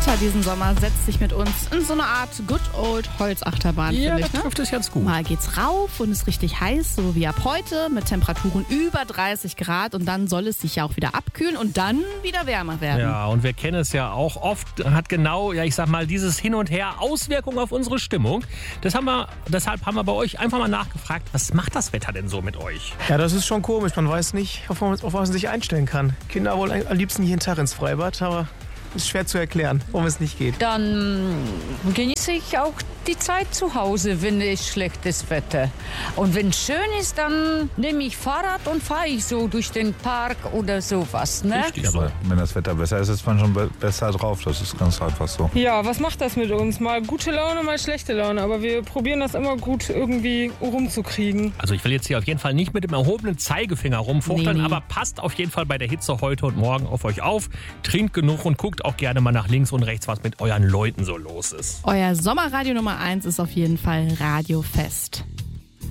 Wetter diesen Sommer setzt sich mit uns in so eine Art Good Old Holzachterbahn, Ja, finde ich. das trifft es ganz gut. Mal geht's rauf und ist richtig heiß, so wie ab heute, mit Temperaturen über 30 Grad. Und dann soll es sich ja auch wieder abkühlen und dann wieder wärmer werden. Ja, und wir kennen es ja auch. Oft hat genau, ja, ich sag mal, dieses Hin und Her Auswirkungen auf unsere Stimmung. Deshalb haben wir bei euch einfach mal nachgefragt, was macht das Wetter denn so mit euch? Ja, das ist schon komisch. Man weiß nicht, auf was man sich einstellen kann. Kinder wollen am liebsten jeden Tag ins Freibad, aber ist schwer zu erklären, warum es nicht geht. Dann genieße ich auch die Zeit zu Hause, wenn es schlechtes Wetter. Und wenn es schön ist, dann nehme ich Fahrrad und fahre ich so durch den Park oder sowas. Ne? Richtig so. Aber wenn das Wetter besser ist, ist man schon besser drauf. Das ist ganz einfach so. Ja, was macht das mit uns? Mal gute Laune, mal schlechte Laune. Aber wir probieren das immer gut irgendwie rumzukriegen. Also ich will jetzt hier auf jeden Fall nicht mit dem erhobenen Zeigefinger rumfuchteln, Nee. aber passt auf jeden Fall bei der Hitze heute und morgen auf euch auf. Trinkt genug und guckt auch gerne mal nach links und rechts, was mit euren Leuten so los ist. Euer Sommerradio Nummer 1 ist auf jeden Fall Radio Fest.